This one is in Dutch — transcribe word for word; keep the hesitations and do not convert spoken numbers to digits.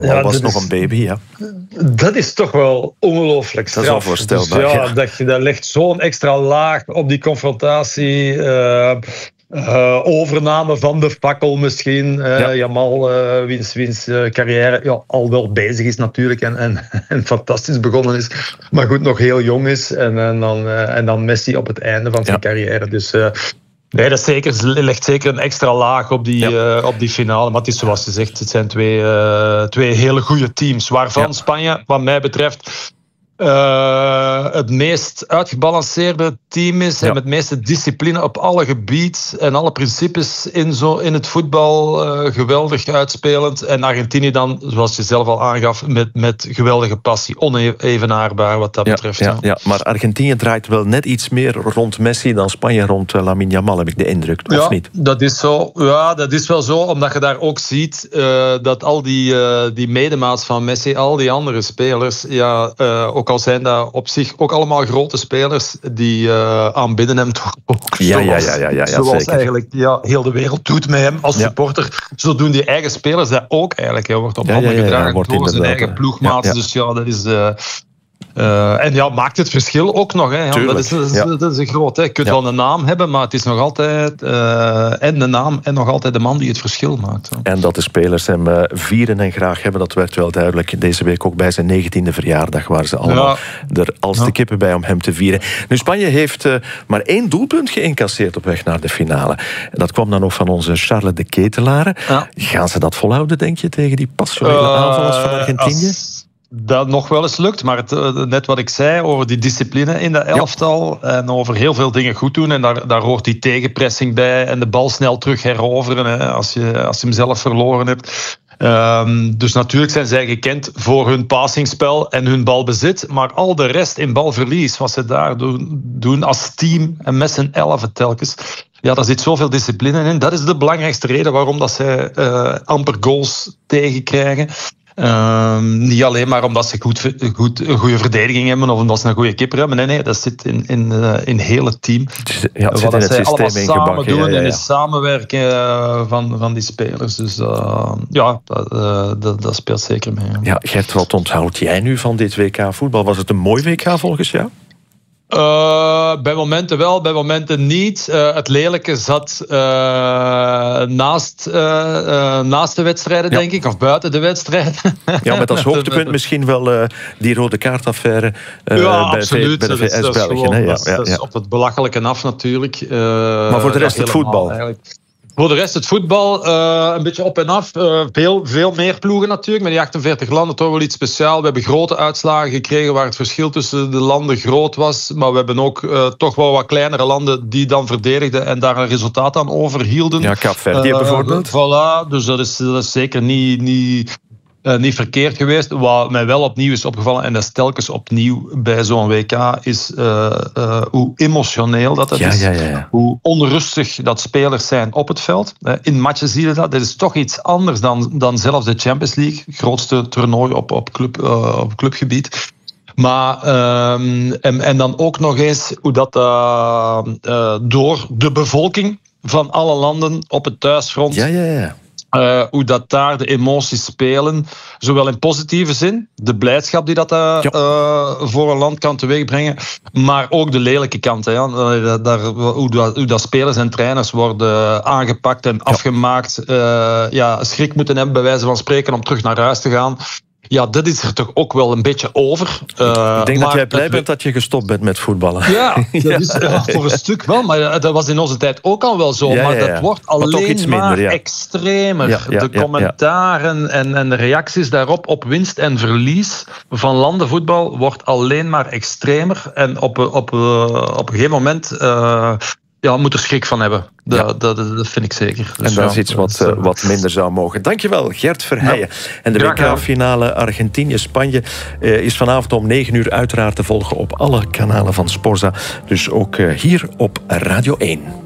Ja, Al was dat nog is, een baby, ja. Dat is toch wel ongelooflijk straf. Dat is onvoorstelbaar. Dus ja, ja. dat, je, dat legt zo'n extra laag op die confrontatie. Uh, uh, overname van de fakkel misschien. Uh, ja. Jamal, uh, wiens, wiens uh, carrière ja, al wel bezig is natuurlijk. En, en, en fantastisch begonnen is. Maar goed, nog heel jong is. En, en, dan, uh, en dan Messi op het einde van zijn ja. carrière. Dus... Uh, Nee, dat zeker, legt zeker een extra laag op die, ja. uh, op die finale. Maar het is zoals je zegt, het zijn twee, uh, twee hele goede teams. Waarvan ja. Spanje, wat mij betreft, uh, het meest uitgebalanceerde team is. Ja. En met het meeste discipline op alle gebieden en alle principes in, zo, in het voetbal. Uh, geweldig uitspelend. En Argentinië dan, zoals je zelf al aangaf, met, met geweldige passie. Onevenaarbaar wat dat ja, betreft. Ja, ja. Maar Argentinië draait wel net iets meer rond Messi dan Spanje rond uh, Lamine Yamal, heb ik de indruk. Of ja, niet? Dat is zo. Ja, dat is wel zo. Omdat je daar ook ziet uh, dat al die, uh, die medemaats van Messi, al die andere spelers, ja, uh, ook al zijn dat op zich ook allemaal grote spelers, die uh, aanbidden hem toch ook. Ja, zoals, ja, ja, ja, ja, zoals zeker. eigenlijk ja, heel de wereld doet met hem als ja. supporter. Zo doen die eigen spelers dat ook eigenlijk. Hij wordt op ja, handen ja, ja, gedragen ja, wordt door zijn eigen ploegmaats. Ja, ja. Dus ja, dat is... Uh, Uh, en ja, maakt het verschil ook nog. Hè, Jan. Dat, is, dat, is, ja. dat is een groot. Hè. Je kunt ja. wel een naam hebben, maar het is nog altijd uh, en de naam en nog altijd de man die het verschil maakt. Zo. En dat de spelers hem uh, vieren en graag hebben, dat werd wel duidelijk deze week ook bij zijn negentiende verjaardag, waar ze allemaal ja. er als ja. de kippen bij om hem te vieren. Nu, Spanje heeft uh, maar één doelpunt geïncasseerd op weg naar de finale. En dat kwam dan ook van onze Charles de Ketelaere. Ja. Gaan ze dat volhouden, denk je, tegen die passionele uh, aanvallers van Argentinië? Als... Dat nog wel eens lukt, maar het, net wat ik zei over die discipline in dat elftal ja. en over heel veel dingen goed doen en daar, daar hoort die tegenpressing bij en de bal snel terug heroveren hè, als, je, als je hem zelf verloren hebt. Um, dus natuurlijk zijn zij gekend voor hun passingspel en hun balbezit, maar al de rest in balverlies, wat ze daar doen, doen als team en met z'n elfen telkens, ja, daar zit zoveel discipline in. Dat is de belangrijkste reden waarom dat zij uh, amper goals tegenkrijgen. Um, niet alleen maar omdat ze goed, goed, een goede verdediging hebben of omdat ze een goede keeper hebben. Nee, nee, dat zit in, in, uh, in heel het team. Ja, het zit in het systeem ingebakken. Samen doen ja, ja, ja. en het samenwerken uh, van, van die spelers. Dus uh, ja, dat, uh, dat, dat speelt zeker mee. Ja, ja Gert, wat onthoud jij nu van dit W K voetbal? Was het een mooi W K volgens jou? Uh, bij momenten wel, bij momenten niet. Uh, het lelijke zat uh, naast, uh, uh, naast de wedstrijden, ja. denk ik, of buiten de wedstrijden. Ja, met als hoogtepunt misschien wel uh, die rode kaartaffaire uh, ja, bij, absoluut. bij de V S dat is, België. Gewoon, hè? Ja, dat, ja, dat is ja. op het belachelijke af natuurlijk. Uh, maar voor de rest het voetbal? Eigenlijk. Voor de rest het voetbal, uh, een beetje op en af. Uh, veel, veel meer ploegen natuurlijk. Met die achtenveertig landen toch wel iets speciaals. We hebben grote uitslagen gekregen waar het verschil tussen de landen groot was. Maar we hebben ook uh, toch wel wat kleinere landen die dan verdedigden en daar een resultaat aan overhielden. Ja, Kaapverdië uh, bijvoorbeeld. Voilà, dus dat is, dat is zeker niet... niet Uh, niet verkeerd geweest. Wat mij wel opnieuw is opgevallen, en dat is telkens opnieuw bij zo'n W K, is uh, uh, hoe emotioneel dat, dat ja, is. Ja, ja, ja. Hoe onrustig dat spelers zijn op het veld. Uh, in matchen zie je dat. Dat is toch iets anders dan, dan zelfs de Champions League. Het grootste toernooi op, op, club, uh, op clubgebied. Maar, uh, en, en dan ook nog eens hoe dat uh, uh, door de bevolking van alle landen op het thuisfront... Ja, ja, ja. Uh, hoe dat daar de emoties spelen, zowel in positieve zin, de blijdschap die dat uh, ja. uh, voor een land kan teweegbrengen, maar ook de lelijke kant. Hè, ja. daar, hoe, dat, hoe dat spelers en trainers worden aangepakt en ja. afgemaakt, uh, ja, schrik moeten hebben, bij wijze van spreken, om terug naar huis te gaan. Ja, dat is er toch ook wel een beetje over. Uh, ik denk dat jij blij bent dat je gestopt bent met voetballen. Ja, dat is, ja, voor een stuk wel. Maar dat was in onze tijd ook al wel zo. Ja, maar ja, ja. dat wordt alleen maar, maar minder, ja. extremer. Ja, ja, de commentaren ja, ja. En, en de reacties daarop op winst en verlies van landenvoetbal wordt alleen maar extremer. En op, op, op een gegeven moment... Uh, Ja, moet er schrik van hebben. Dat, ja. dat, dat, dat vind ik zeker. Dus en dat ja, is iets wat, uh, wat minder zou mogen. Dankjewel, Gert Verheijen. Ja. En de W K-finale Argentinië-Spanje uh, is vanavond om negen uur uiteraard te volgen op alle kanalen van Sporza. Dus ook uh, hier op Radio één.